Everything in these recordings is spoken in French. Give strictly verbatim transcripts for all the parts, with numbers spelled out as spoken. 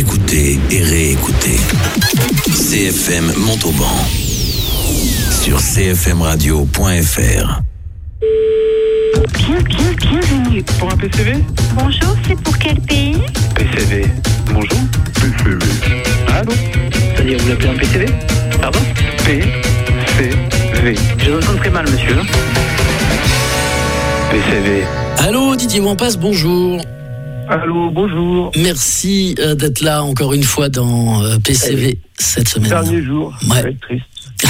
écoutez et réécoutez. C F M Montauban sur c f m radio point f r. Bien, bien, bienvenue. Pour un P C V? Bonjour, c'est pour quel pays? P C V. Bonjour. P C V. Allô? C'est-à-dire, vous l'appelez un P C V? Pardon? P C V. Je vous entends très mal, monsieur. P C V. Allô, Didier Wampas, bonjour. Allô, bonjour. Merci euh, d'être là encore une fois dans euh, P C V Allez. Cette semaine. Dernier jour. Ouais. Ça va être triste.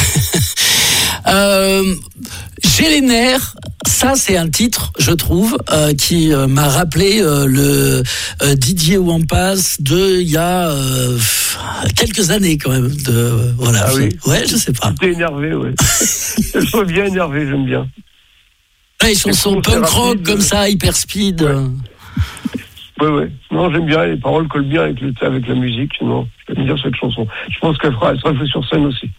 euh, J'ai les nerfs. Ça, c'est un titre, je trouve, euh, qui euh, m'a rappelé euh, le euh, Didier Wampas de il y a euh, quelques années quand même. De, euh, voilà. Ah oui. Ouais, je sais pas. T'es énervé, ouais. Je suis bien énervé, j'aime bien. Ouais, les chansons cool, c'est punk rock rapide, comme euh... ça, hyper speed. Ouais. Ouais, ouais. Non, j'aime bien, les paroles collent bien avec, le, avec la musique. Non, j'aime bien cette chanson. Je pense qu'elle fera, elle sera jouée sur scène aussi.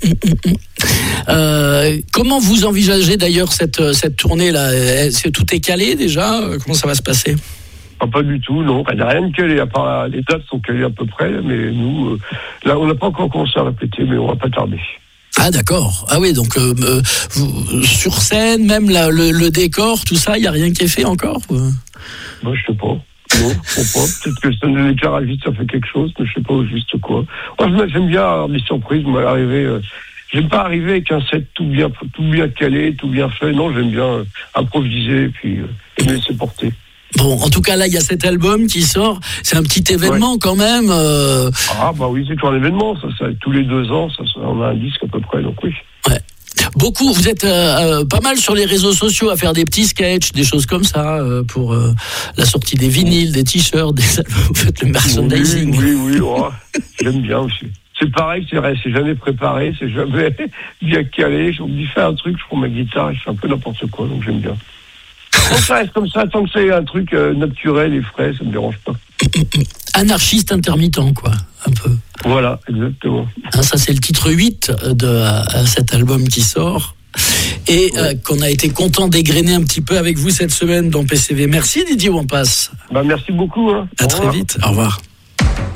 euh, comment vous envisagez d'ailleurs cette, cette tournée-là? Est-ce que tout est calé déjà? Comment ça va se passer? Ah, pas du tout, non. Il n'y a rien de calé, à part les dates sont calées à peu près, mais nous, euh, là, on n'a pas encore commencé à répéter, mais on va pas tarder. Ah d'accord. Ah oui, donc euh, euh, vous, sur scène, même la, le, le décor, tout ça, il n'y a rien qui est fait encore? Moi, je sais pas. Non, je sais pas. Peut-être que ça nous éclaire vite, ça fait quelque chose, mais je sais pas juste quoi. Moi, j'aime bien avoir des surprises. Moi, arriver, euh, j'aime pas arriver avec un set tout bien, tout bien calé, tout bien fait. Non, j'aime bien euh, improviser et puis euh, et me laisser porter. Bon, en tout cas, là, il y a cet album qui sort. C'est un petit événement ouais. quand même. Euh... Ah bah oui, c'est toujours un événement. Ça, ça, tous les deux ans, ça, ça, on a un disque à peu près, donc oui. Ouais. Beaucoup, vous êtes euh, euh, pas mal sur les réseaux sociaux à faire des petits sketchs, des choses comme ça, euh, pour euh, la sortie des vinyles, des t-shirts, des albums, vous faites le merchandising. Oui, oui, oui, oh, j'aime bien aussi. C'est pareil, c'est vrai, c'est jamais préparé, c'est jamais bien calé. Je me dis, fais un truc, je prends ma guitare et je fais un peu n'importe quoi, donc j'aime bien. Tant que ça reste comme ça, tant que c'est un truc euh, naturel et frais, ça me dérange pas. Anarchiste intermittent, quoi, un peu. Voilà, exactement. Hein, ça, c'est le titre huit de euh, cet album qui sort. Et ouais. euh, qu'on a été content d'égrener un petit peu avec vous cette semaine dans P C V. Merci Didier Wampas. Bah, merci beaucoup. Hein. À très vite. Au revoir.